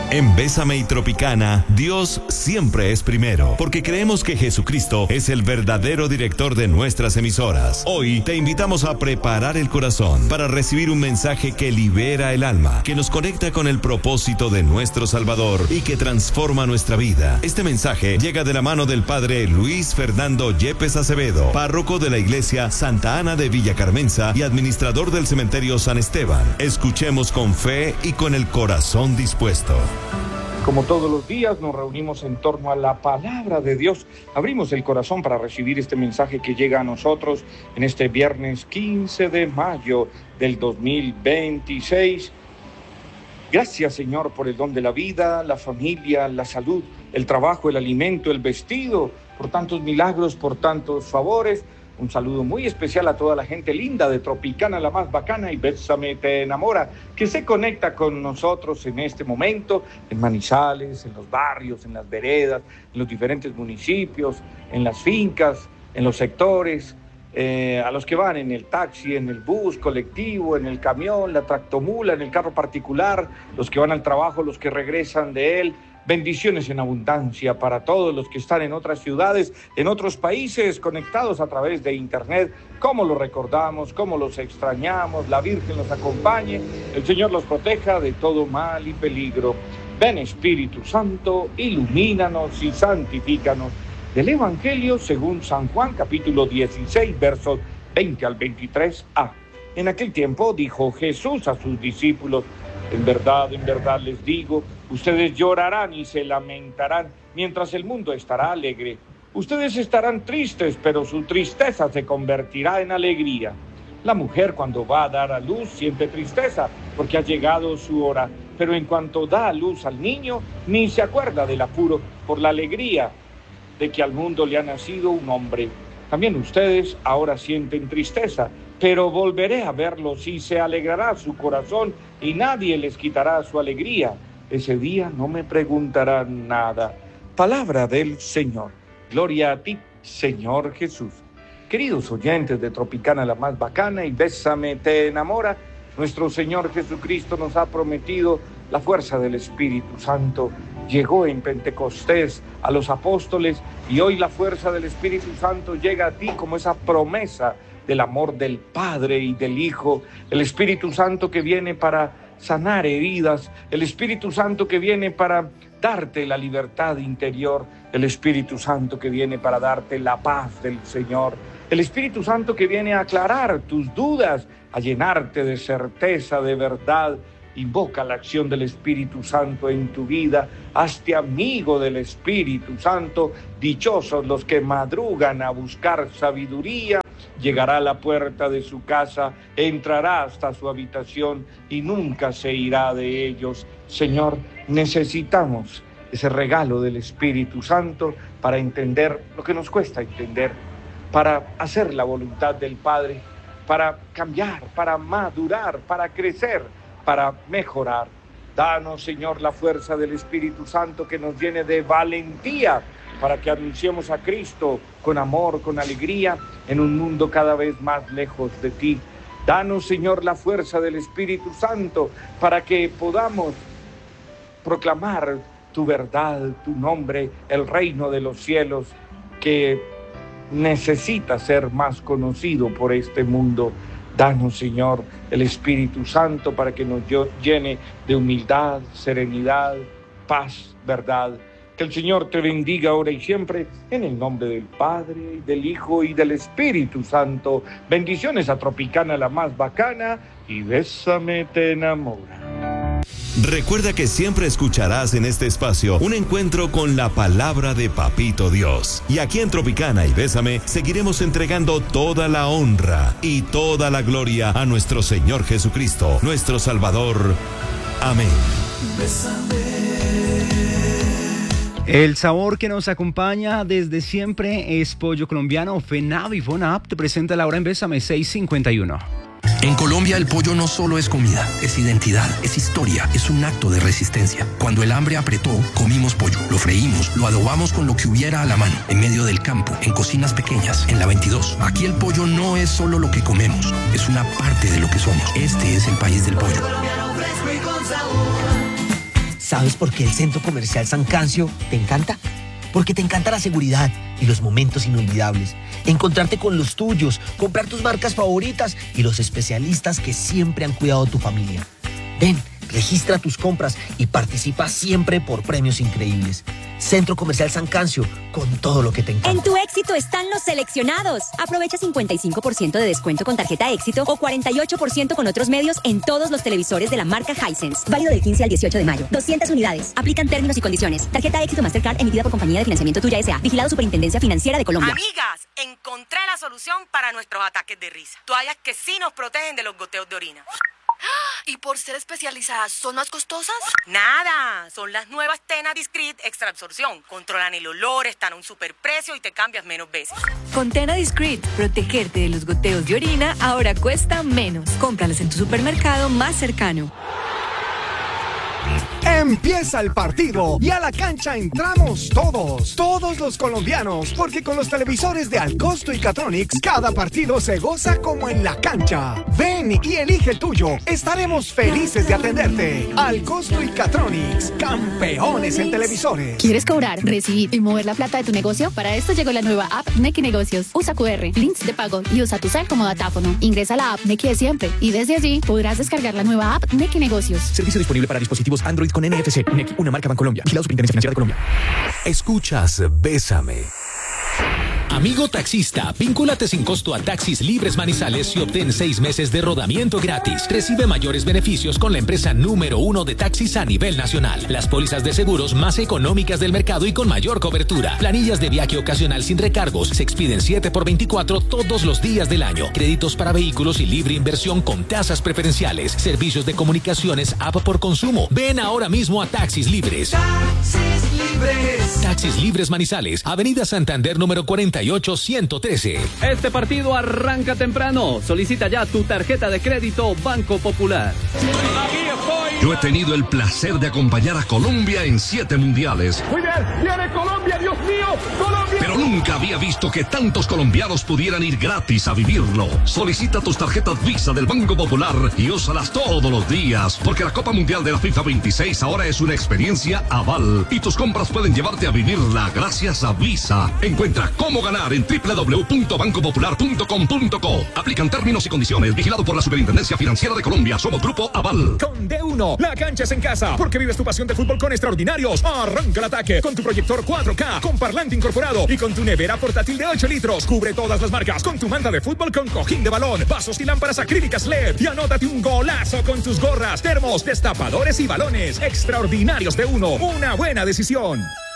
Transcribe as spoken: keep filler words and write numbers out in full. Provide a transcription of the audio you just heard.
En Bésame y Tropicana, Dios siempre es primero, porque creemos que Jesucristo es el verdadero director de nuestras emisoras. Hoy te invitamos a preparar el corazón para recibir un mensaje que libera el alma, que nos conecta con el propósito de nuestro Salvador y que transforma nuestra vida. Este mensaje llega de la mano del Padre Luis Fernando Yepes Acevedo, párroco de la Iglesia Santa Ana de Villa Carmenza y administrador del Cementerio San Esteban. Escuchemos con fe y con el corazón dispuesto. Como todos los días nos reunimos en torno a la palabra de Dios. Abrimos el corazón para recibir este mensaje que llega a nosotros en este viernes quince de mayo del dos mil veintiséis. Gracias, Señor, por el don de la vida, la familia, la salud, el trabajo, el alimento, el vestido, por tantos milagros, por tantos favores. Un saludo muy especial a toda la gente linda de Tropicana, la más bacana, y Bésame te enamora, que se conecta con nosotros en este momento, en Manizales, en los barrios, en las veredas, en los diferentes municipios, en las fincas, en los sectores, eh, a los que van en el taxi, en el bus colectivo, en el camión, la tractomula, en el carro particular, los que van al trabajo, los que regresan de él. Bendiciones en abundancia para todos los que están en otras ciudades, en otros países, conectados a través de internet. Cómo los recordamos, cómo los extrañamos, la Virgen los acompañe, el Señor los proteja de todo mal y peligro. Ven, Espíritu Santo, ilumínanos y santifícanos. Del Evangelio según San Juan, capítulo dieciséis, versos veinte al veintitrés a. En aquel tiempo dijo Jesús a sus discípulos: en verdad, en verdad les digo, ustedes llorarán y se lamentarán, mientras el mundo estará alegre. Ustedes estarán tristes, pero su tristeza se convertirá en alegría. La mujer, cuando va a dar a luz, siente tristeza, porque ha llegado su hora. Pero en cuanto da a luz al niño, ni se acuerda del apuro, por la alegría de que al mundo le ha nacido un hombre. También ustedes ahora sienten tristeza, pero volveré a verlos y se alegrará su corazón y nadie les quitará su alegría. Ese día no me preguntarán nada. Palabra del Señor. Gloria a ti, Señor Jesús. Queridos oyentes de Tropicana, la más bacana, y Bésame te enamora, nuestro Señor Jesucristo nos ha prometido la fuerza del Espíritu Santo. Llegó en Pentecostés a los apóstoles y hoy la fuerza del Espíritu Santo llega a ti como esa promesa del amor del Padre y del Hijo. El Espíritu Santo que viene para sanar heridas, el Espíritu Santo que viene para darte la libertad interior, el Espíritu Santo que viene para darte la paz del Señor, el Espíritu Santo que viene a aclarar tus dudas, a llenarte de certeza, de verdad. Invoca la acción del Espíritu Santo en tu vida. Hazte amigo del Espíritu Santo. Dichosos los que madrugan a buscar sabiduría. Llegará a la puerta de su casa, entrará hasta su habitación y nunca se irá de ellos. Señor, necesitamos ese regalo del Espíritu Santo para entender lo que nos cuesta entender, para hacer la voluntad del Padre, para cambiar, para madurar, para crecer, para mejorar. Danos, Señor, la fuerza del Espíritu Santo que nos llene de valentía para que anunciemos a Cristo con amor, con alegría, en un mundo cada vez más lejos de ti. Danos, Señor, la fuerza del Espíritu Santo para que podamos proclamar tu verdad, tu nombre, el reino de los cielos, que necesita ser más conocido por este mundo. Danos, Señor, el Espíritu Santo para que nos llene de humildad, serenidad, paz, verdad. Que el Señor te bendiga ahora y siempre, en el nombre del Padre, del Hijo y del Espíritu Santo. Bendiciones a Tropicana, la más bacana, y Bésame te enamora. Recuerda que siempre escucharás en este espacio un encuentro con la palabra de Papito Dios. Y aquí en Tropicana y Bésame seguiremos entregando toda la honra y toda la gloria a nuestro Señor Jesucristo, nuestro Salvador. Amén. Bésame. El sabor que nos acompaña desde siempre es Pollo Colombiano. FENAV y FONAP te presenta la hora en Bésame seis cincuenta y uno. En Colombia el pollo no solo es comida, es identidad, es historia, es un acto de resistencia. Cuando el hambre apretó, comimos pollo, lo freímos, lo adobamos con lo que hubiera a la mano, en medio del campo, en cocinas pequeñas, en la veintidós. Aquí el pollo no es solo lo que comemos, es una parte de lo que somos. Este es el país del pollo. ¿Sabes por qué el Centro Comercial San Cancio te encanta? Porque te encanta la seguridad y los momentos inolvidables, encontrarte con los tuyos, comprar tus marcas favoritas y los especialistas que siempre han cuidado de tu familia. Ven, registra tus compras y participa siempre por premios increíbles. Centro Comercial San Cancio, con todo lo que te encanta. En tu éxito están los seleccionados. Aprovecha cincuenta y cinco por ciento de descuento con tarjeta éxito o cuarenta y ocho por ciento con otros medios en todos los televisores de la marca Hisense. Válido del quince al dieciocho de mayo. doscientas unidades. Aplican términos y condiciones. Tarjeta éxito Mastercard emitida por Compañía de Financiamiento Tuya S A. Vigilado Superintendencia Financiera de Colombia. Amigas, encontré la solución para nuestros ataques de risa. Toallas que sí nos protegen de los goteos de orina. ¿Y por ser especializadas son más costosas? Nada, son las nuevas Tena Discreet Extra Absorción. Controlan el olor, están a un superprecio y te cambias menos veces. Con Tena Discreet, protegerte de los goteos de orina ahora cuesta menos. Cómpralas en tu supermercado más cercano. Empieza el partido y a la cancha entramos todos, todos los colombianos, porque con los televisores de Alcosto y Catronics, cada partido se goza como en la cancha. Ven y elige el tuyo, estaremos felices de atenderte. Alcosto y Catronics, campeones en televisores. ¿Quieres cobrar, recibir y mover la plata de tu negocio? Para esto llegó la nueva app Nequi Negocios. Usa cu erre, links de pago y usa tu cel como datáfono. Ingresa a la app Nequi de siempre y desde allí podrás descargar la nueva app Nequi Negocios. Servicio disponible para dispositivos Android con N F C. Nequi, una marca Bancolombia. Vigilado Superintendencia Financiera de Colombia. Escuchas Bésame. Amigo taxista, vincúlate sin costo a Taxis Libres Manizales y obtén seis meses de rodamiento gratis. Recibe mayores beneficios con la empresa número uno de taxis a nivel nacional. Las pólizas de seguros más económicas del mercado y con mayor cobertura. Planillas de viaje ocasional sin recargos. Se expiden siete por veinticuatro todos los días del año. Créditos para vehículos y libre inversión con tasas preferenciales. Servicios de comunicaciones app por consumo. Ven ahora mismo a Taxis Libres. Taxis Libres. Taxis Libres Manizales, Avenida Santander número cuarenta y ocho ciento trece. Este partido arranca temprano. Solicita ya tu tarjeta de crédito Banco Popular. Aquí estoy. Yo he tenido el placer de acompañar a Colombia en siete mundiales. Muy bien, viene Colombia, Dios mío, Colombia. Pero nunca había visto que tantos colombianos pudieran ir gratis a vivirlo. Solicita tus tarjetas Visa del Banco Popular y úsalas todos los días, porque la Copa Mundial de la FIFA veintiséis ahora es una experiencia aval y tus compras pueden llevarte a vivirla gracias a Visa. Encuentra cómo ganar en doble u doble u doble u punto banco popular punto com punto co. Aplican términos y condiciones. Vigilado por la Superintendencia Financiera de Colombia. Somos Grupo Aval. Con D uno, la cancha es en casa, porque vives tu pasión de fútbol con extraordinarios. Arranca el ataque con tu proyector cuatro K, con parlante incorporado y con tu nevera portátil de ocho litros. Cubre todas las marcas con tu manta de fútbol con cojín de balón, vasos y lámparas acrílicas L E D. Y anótate un golazo con tus gorras, termos, destapadores y balones. Extraordinarios de uno. Una buena decisión.